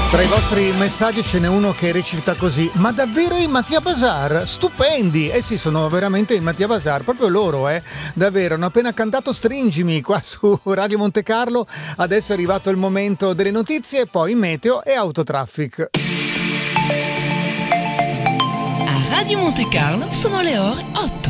Tra i vostri messaggi ce n'è uno che recita così: ma davvero i Mattia Bazar? Stupendi! Eh sì, sono veramente i Mattia Bazar, proprio loro, davvero. Hanno appena cantato Stringimi qua su Radio Monte Carlo. Adesso è arrivato il momento delle notizie, poi meteo e autotraffic. A Radio Monte Carlo sono le ore 8.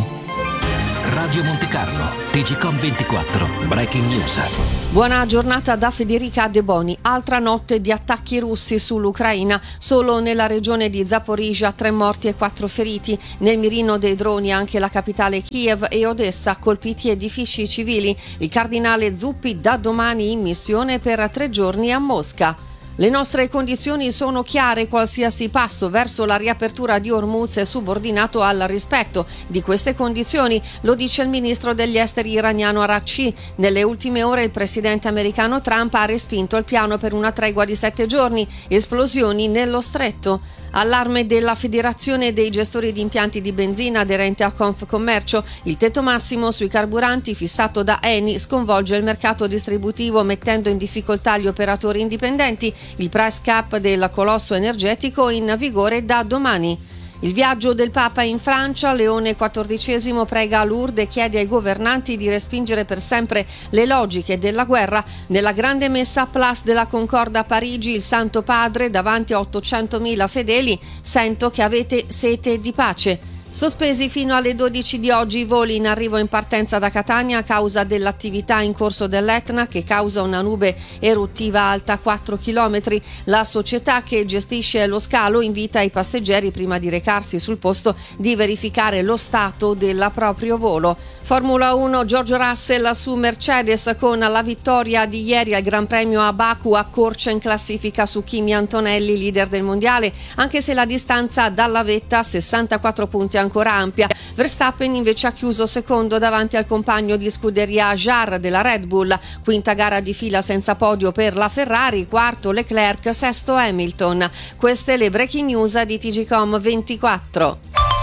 Radio Monte Carlo, TGCOM 24, Breaking News. Buona giornata da Federica De Boni. Altra notte di attacchi russi sull'Ucraina. Solo nella regione di Zaporizhia 3 morti e 4 feriti. Nel mirino dei droni anche la capitale Kiev e Odessa, colpiti edifici civili. Il cardinale Zuppi da domani in missione per 3 giorni a Mosca. Le nostre condizioni sono chiare, qualsiasi passo verso la riapertura di Hormuz è subordinato al rispetto di queste condizioni, lo dice il ministro degli esteri iraniano Araghchi. Nelle ultime ore il presidente americano Trump ha respinto il piano per una tregua di 7 giorni, esplosioni nello stretto. Allarme della Federazione dei gestori di impianti di benzina aderente a Confcommercio. Il tetto massimo sui carburanti fissato da Eni sconvolge il mercato distributivo mettendo in difficoltà gli operatori indipendenti. Il price cap del colosso energetico in vigore da domani. Il viaggio del Papa in Francia, Leone XIV prega a Lourdes e chiede ai governanti di respingere per sempre le logiche della guerra. Nella grande messa Place della Concordia a Parigi, il Santo Padre, davanti a 800.000 fedeli: sento che avete sete di pace. Sospesi fino alle 12 di oggi i voli in arrivo in partenza da Catania a causa dell'attività in corso dell'Etna che causa una nube eruttiva alta 4 km. La società che gestisce lo scalo invita i passeggeri, prima di recarsi sul posto, di verificare lo stato del proprio volo. Formula 1, George Russell su Mercedes con la vittoria di ieri al Gran Premio a Baku accorcia in classifica su Kimi Antonelli, leader del mondiale, anche se la distanza dalla vetta, 64 punti, è ancora ampia. Verstappen invece ha chiuso secondo davanti al compagno di scuderia Jarre della Red Bull. Quinta gara di fila senza podio per la Ferrari, quarto Leclerc, sesto Hamilton. Queste le breaking news di TGCOM 24.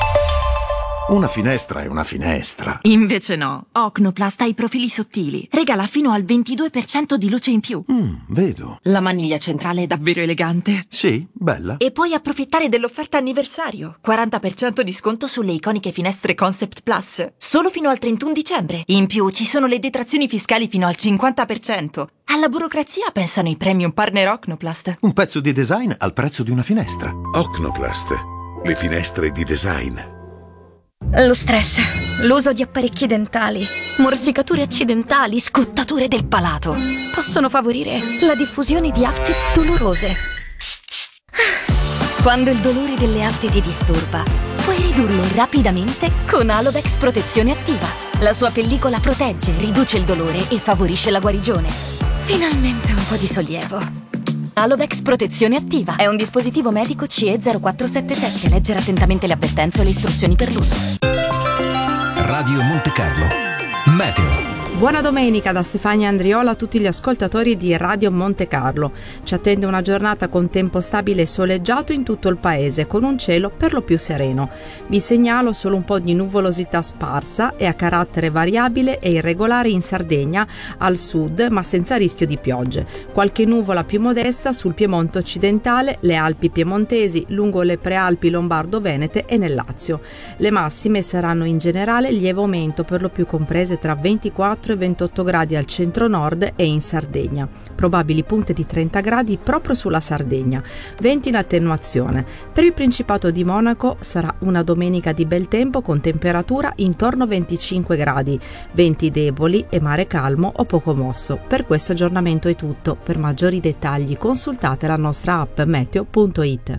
Una finestra è una finestra. Invece no. Ocnoplast ha i profili sottili. Regala fino al 22% di luce in più. Vedo. La maniglia centrale è davvero elegante. Sì, bella. E puoi approfittare dell'offerta anniversario. 40% di sconto sulle iconiche finestre Concept Plus. Solo fino al 31 dicembre. In più ci sono le detrazioni fiscali fino al 50%. Alla burocrazia pensano i premium partner Ocnoplast. Un pezzo di design al prezzo di una finestra. Ocnoplast. Le finestre di design. Lo stress, l'uso di apparecchi dentali, morsicature accidentali, scottature del palato possono favorire la diffusione di afte dolorose. Quando il dolore delle afte ti disturba, puoi ridurlo rapidamente con Alodex Protezione Attiva. La sua pellicola protegge, riduce il dolore e favorisce la guarigione. Finalmente un po' di sollievo. Alodex Protezione Attiva è un dispositivo medico CE 0477. Leggere attentamente le avvertenze o le istruzioni per l'uso. Radio Monte Carlo, meteo. Buona domenica da Stefania Andriola a tutti gli ascoltatori di Radio Monte Carlo. Ci attende una giornata con tempo stabile e soleggiato in tutto il paese, con un cielo per lo più sereno. Vi segnalo solo un po' di nuvolosità sparsa e a carattere variabile e irregolare in Sardegna, al sud, ma senza rischio di piogge. Qualche nuvola più modesta sul Piemonte occidentale, le Alpi piemontesi, lungo le prealpi lombardo-venete e nel Lazio. Le massime saranno in generale lieve aumento, per lo più comprese tra 24 e 28 gradi al centro-nord e in Sardegna. Probabili punte di 30 gradi proprio sulla Sardegna. Venti in attenuazione. Per il Principato di Monaco sarà una domenica di bel tempo con temperatura intorno a 25 gradi. Venti deboli e mare calmo o poco mosso. Per questo aggiornamento è tutto. Per maggiori dettagli consultate la nostra app meteo.it.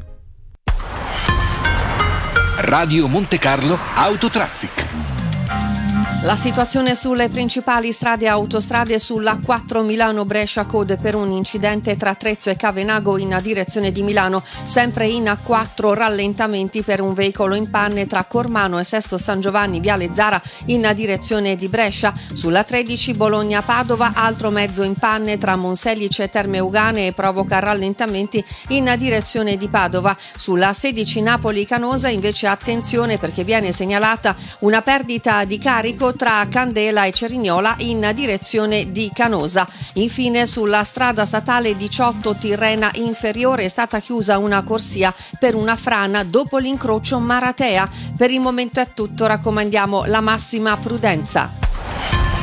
Radio Monte Carlo Autotraffic. La situazione sulle principali strade e autostrade: sulla 4 Milano-Brescia code per un incidente tra Trezzo e Cavenago in direzione di Milano, sempre in A4 rallentamenti per un veicolo in panne tra Cormano e Sesto San Giovanni Viale Zara in direzione di Brescia. Sulla 13 Bologna-Padova altro mezzo in panne tra Monselice e Terme Ugane e provoca rallentamenti in direzione di Padova. Sulla 16 Napoli-Canosa invece attenzione perché viene segnalata una perdita di carico tra Candela e Cerignola in direzione di Canosa. Infine sulla strada statale 18 Tirrena Inferiore è stata chiusa una corsia per una frana dopo l'incrocio Maratea. Per il momento è tutto, raccomandiamo la massima prudenza.